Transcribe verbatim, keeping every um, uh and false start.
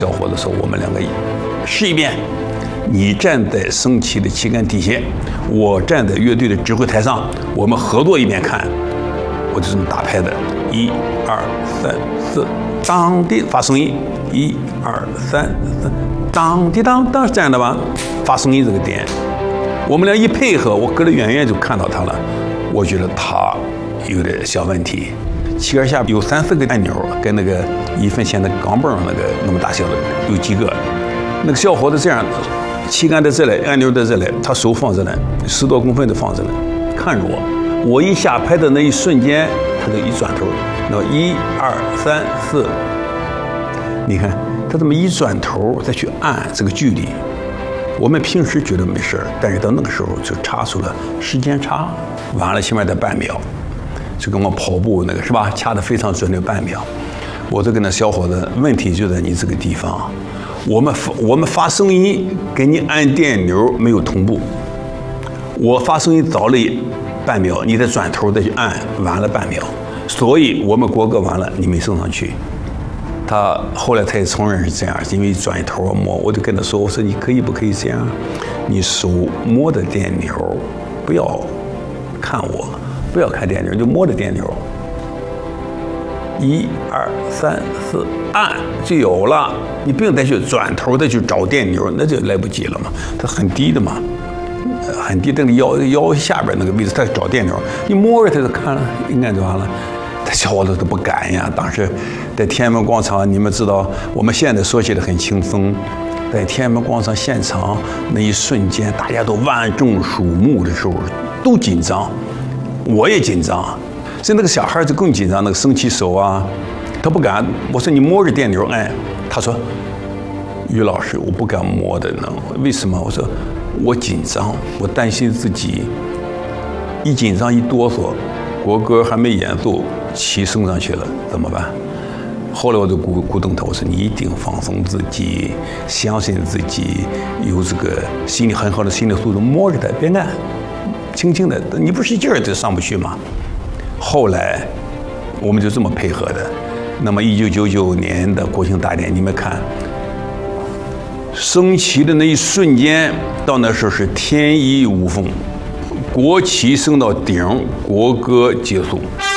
小伙子说：“我们两个试一遍，你站在升旗的旗杆底下，我站在乐队的指挥台上，我们合作一遍看。”我就这么打拍的，一、二、三、四，当滴发声音，一、二、三、四，当滴当当，这样的吧，发声音这个点，我们俩一配合，我隔得远远就看到他了，我觉得他有点小问题。旗杆下有三四个按钮，跟那个一分钱的钢镚那个那么大小的有几个。那个小伙子这样，旗杆在这里，按钮在这里，他手放这里，十多公分的放这里，看着我。我一下拍的那一瞬间，他就一转头，那一二三四，你看他这么一转头再去按这个距离。我们平时觉得没事，但是到那个时候就差出了时间差，晚了起码得半秒。就跟我跑步那个是吧，掐得非常准的半秒。我就跟那小伙子，问题就在你这个地方，我们发我们发声音给你按电钮没有同步，我发声音早了半秒，你再转头再去按，晚了半秒，所以我们国歌完了你没升上去。他后来他也承认是这样，因为转头摸，我就跟他说，我说你可以不可以这样，你手摸着电钮，不要看我。不要看电钮，就摸着电钮，一二三四，按就有了。你不用再去转头再去找电钮，那就来不及了嘛。它很低的嘛，很低，那个腰腰下边那个位置，它找电钮，你摸着它就看了，应该就完了。他小伙子都不敢呀。当时在天安门广场，你们知道，我们现在说起来很轻松，在天安门广场现场那一瞬间，大家都万众瞩目的时候，都紧张。我也紧张，所以那个小孩就更紧张，那个升旗手啊，他不敢。我说你摸着电钮按，他说于老师我不敢摸的呢，为什么？我说我紧张，我担心自己一紧张一哆嗦，国歌还没演奏，旗升上去了怎么办？后来我就鼓鼓动他，我说你一定放松自己，相信自己，有这个心理很好的心理素质，摸着它别按。轻轻的，你不使劲儿就上不去吗？后来我们就这么配合的。那么一九九九年的国庆大典，你们看，升旗的那一瞬间，到那时候是天衣无缝，国旗升到顶，国歌结束。